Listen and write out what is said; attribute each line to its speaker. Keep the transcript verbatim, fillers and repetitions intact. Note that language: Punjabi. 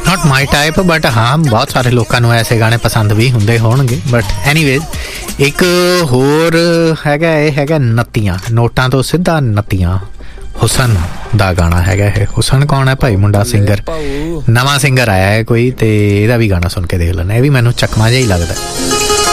Speaker 1: ਨਾਟ ਮਾਈ ਟਾਈਪ ਬਟ ਹਾਂ ਬਹੁਤ ਸਾਰੇ ਲੋਕਾਂ ਨੂੰ ਐਸੇ ਗਾਣੇ ਪਸੰਦ ਵੀ ਹੁੰਦੇ ਹੋਣਗੇ। ਬਟ ਐਨੀਵੇਜ਼ ਇੱਕ ਹੋਰ ਹੈਗਾ, ਇਹ ਹੈਗਾ ਨੱਤੀਆਂ, ਨੋਟਾਂ ਤੋਂ ਸਿੱਧਾ ਨੱਤੀਆਂ, ਹੁਸਨ ਦਾ ਗਾਣਾ ਹੈਗਾ ਇਹ। ਹੁਸਨ ਕੌਣ ਹੈ ਭਾਈ? ਮੁੰਡਾ ਸਿੰਗਰ, ਨਵਾਂ ਸਿੰਗਰ ਆਇਆ ਹੈ ਕੋਈ, ਤੇ ਇਹਦਾ ਵੀ ਗਾਣਾ ਸੁਣ ਕੇ ਦੇਖ ਲੈਣਾ। ਇਹ ਵੀ ਮੈਨੂੰ ਚੱਕਵਾਂ ਜਿਹਾ ਹੀ ਲੱਗਦਾ।